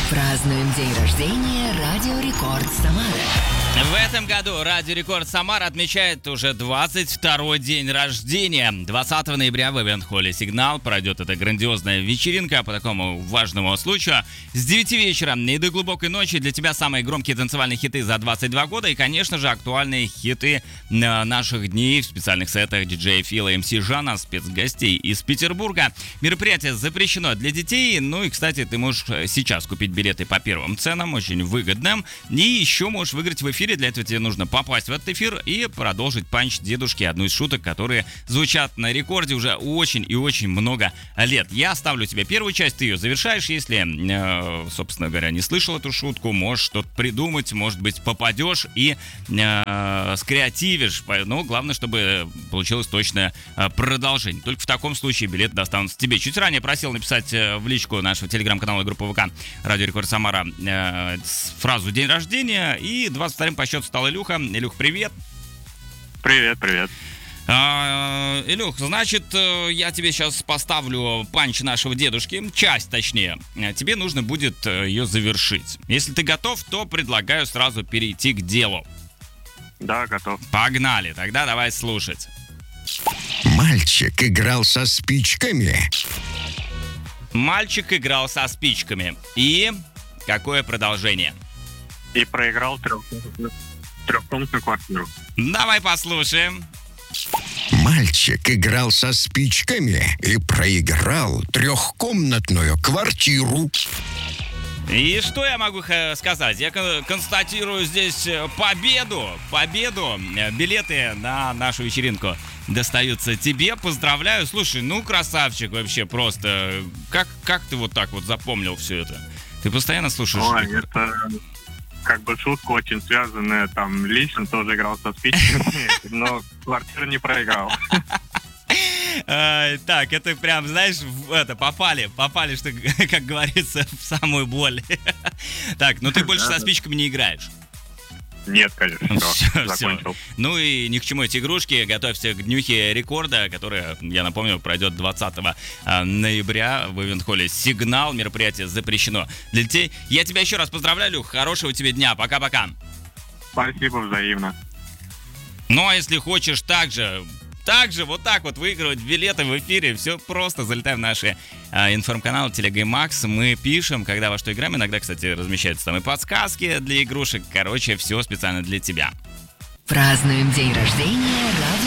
Празднуем день рождения Радио Рекорд Самара. В этом году Радио Рекорд Самара отмечает уже 22-й день рождения. 20 ноября в ивент-холле «Сигнал» пройдет эта грандиозная вечеринка по такому важному случаю. С 9 вечера и до глубокой ночи для тебя самые громкие танцевальные хиты за 22 года и, конечно же, актуальные хиты наших дней в специальных сетах диджея Фила и МС Жана, спецгостей из Петербурга. Мероприятие запрещено для детей. Ну и, кстати, ты можешь сейчас купить билеты по первым ценам, очень выгодным. И еще можешь выиграть в эфире. Для этого тебе нужно попасть в этот эфир и продолжить панч дедушки, одну из шуток, которые звучат на рекорде уже очень и очень много лет. Я оставлю тебе первую часть, ты ее завершаешь. Если, собственно говоря, не слышал эту шутку, можешь что-то придумать, может быть, попадешь и скреативишь. Но главное, чтобы получилось точное продолжение. Только в таком случае билет достанутся тебе. Чуть ранее просил написать в личку нашего телеграм-канала и группы ВК Радио Рекорд Самара фразу «День рождения», и 22-м по счету стал Илюха. Илюх, привет. Привет. Илюх, значит, я тебе сейчас поставлю панч нашего дедушки, часть точнее. Тебе нужно будет ее завершить. Если ты готов, то предлагаю сразу перейти к делу. Да, готов. Погнали, тогда давай слушать. Мальчик играл со спичками. Мальчик играл со спичками. И какое продолжение? И проиграл трехкомнатную квартиру. Давай послушаем. Мальчик играл со спичками и проиграл трехкомнатную квартиру. И что я могу сказать? Я констатирую здесь победу. Билеты на нашу вечеринку достаются тебе. Поздравляю. Слушай, ну красавчик вообще просто. Как ты вот так вот запомнил все это? Ты постоянно слушаешь? Ой, это как бы шутка очень связанная. Там лично тоже играл со спичками, но квартиру не проиграл. Так, это прям, знаешь, попали, что, как говорится, в самую боль. Так, ну ты больше со спичками не играешь. Нет, конечно, все, закончил. Ну и ни к чему эти игрушки. Готовься к днюхе рекорда, которая, я напомню, пройдет 20 ноября в ивент-холле «Сигнал». Мероприятие запрещено для детей. Я тебя еще раз поздравляю, Люх. Хорошего тебе дня. Пока-пока. Спасибо, взаимно. Ну а если хочешь также вот так вот выигрывать билеты в эфире, все просто. Залетай в наши информканалы Телега и Макс. Мы пишем, когда во что играем. Иногда, кстати, размещаются там и подсказки для игрушек. Короче, все специально для тебя. Празднуем день рождения Радио